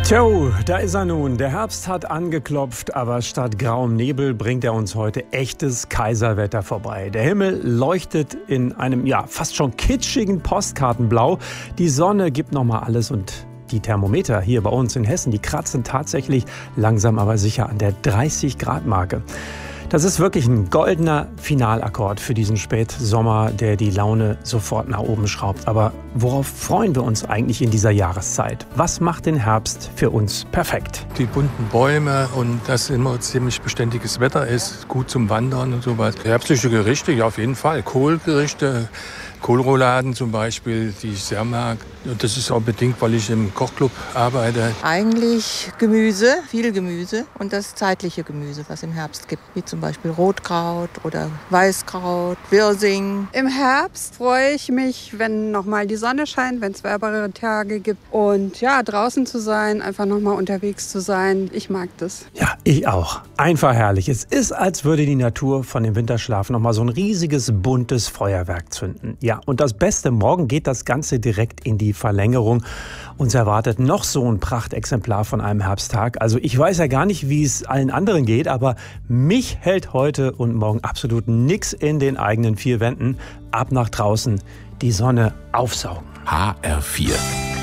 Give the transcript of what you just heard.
Tja, da ist er nun. Der Herbst hat angeklopft, aber statt grauem Nebel bringt er uns heute echtes Kaiserwetter vorbei. Der Himmel leuchtet in einem, fast schon kitschigen Postkartenblau. Die Sonne gibt nochmal alles und die Thermometer hier bei uns in Hessen, die kratzen tatsächlich langsam aber sicher an der 30-Grad-Marke. Das ist wirklich ein goldener Finalakkord für diesen Spätsommer, der die Laune sofort nach oben schraubt. Aber worauf freuen wir uns eigentlich in dieser Jahreszeit? Was macht den Herbst für uns perfekt? Die bunten Bäume und dass immer ziemlich beständiges Wetter ist, gut zum Wandern und sowas. Herbstliche Gerichte, ja auf jeden Fall. Kohlgerichte, Kohlrouladen zum Beispiel, die ich sehr mag. Und das ist auch bedingt, weil ich im Kochclub arbeite. Eigentlich Gemüse, viel Gemüse und das zeitliche Gemüse, was im Herbst gibt, wie zum Beispiel Rotkraut oder Weißkraut, Wirsing. Im Herbst freue ich mich, wenn nochmal die Sonne scheint, wenn es wärmere Tage gibt und draußen zu sein, einfach nochmal unterwegs zu sein. Ich mag das. Ja, ich auch. Einfach herrlich. Es ist, als würde die Natur von dem Winterschlaf nochmal so ein riesiges, buntes Feuerwerk zünden. Ja, und das Beste, morgen geht das Ganze direkt in die Verlängerung. Uns erwartet noch so ein Prachtexemplar von einem Herbsttag. Also ich weiß ja gar nicht, wie es allen anderen geht, aber mich hält heute und morgen absolut nichts in den eigenen vier Wänden. Ab nach draußen, die Sonne aufsaugen. HR4